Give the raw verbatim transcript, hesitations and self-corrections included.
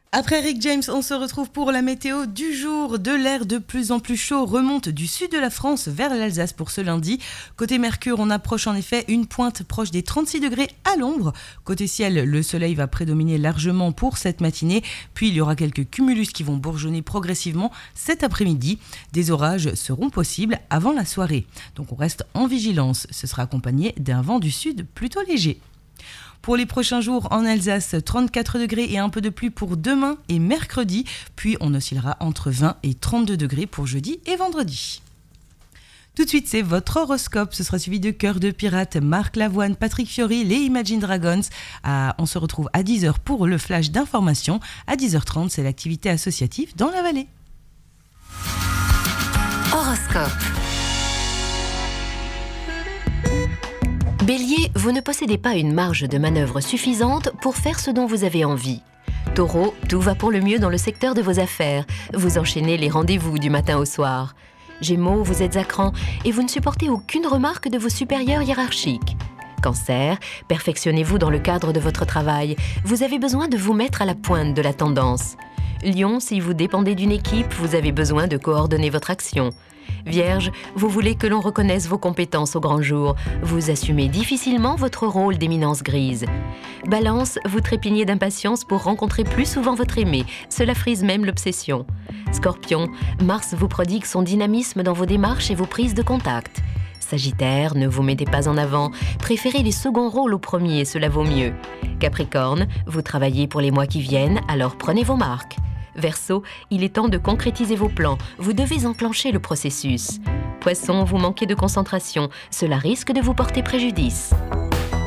Après Rick James, on se retrouve pour la météo du jour. De l'air de plus en plus chaud remonte du sud de la France vers l'Alsace pour ce lundi. Côté Mercure, on approche en effet une pointe proche des trente-six degrés à l'ombre. Côté ciel, le soleil va prédominer largement pour cette matinée. Puis il y aura quelques cumulus qui vont bourgeonner progressivement cet après-midi. Des orages seront possibles avant la soirée. Donc on reste en vigilance. Ce sera accompagné d'un vent du sud plutôt léger. Pour les prochains jours en Alsace, trente-quatre degrés et un peu de pluie pour demain et mercredi. Puis on oscillera entre vingt et trente-deux degrés pour jeudi et vendredi. Tout de suite, c'est votre horoscope. Ce sera suivi de Cœur de Pirate, Marc Lavoine, Patrick Fiori, les Imagine Dragons. À, on se retrouve à dix heures pour le flash d'information. À dix heures trente, c'est l'activité associative dans la vallée. Horoscope. Bélier, vous ne possédez pas une marge de manœuvre suffisante pour faire ce dont vous avez envie. Taureau, tout va pour le mieux dans le secteur de vos affaires. Vous enchaînez les rendez-vous du matin au soir. Gémeaux, vous êtes à cran et vous ne supportez aucune remarque de vos supérieurs hiérarchiques. Cancer, perfectionnez-vous dans le cadre de votre travail. Vous avez besoin de vous mettre à la pointe de la tendance. Lion, si vous dépendez d'une équipe, vous avez besoin de coordonner votre action. Vierge, vous voulez que l'on reconnaisse vos compétences au grand jour. Vous assumez difficilement votre rôle d'éminence grise. Balance, vous trépignez d'impatience pour rencontrer plus souvent votre aimé. Cela frise même l'obsession. Scorpion, Mars vous prodigue son dynamisme dans vos démarches et vos prises de contact. Sagittaire, ne vous mettez pas en avant. Préférez les seconds rôles au premier, cela vaut mieux. Capricorne, vous travaillez pour les mois qui viennent, alors prenez vos marques. Verseau, il est temps de concrétiser vos plans. Vous devez enclencher le processus. Poisson, vous manquez de concentration. Cela risque de vous porter préjudice.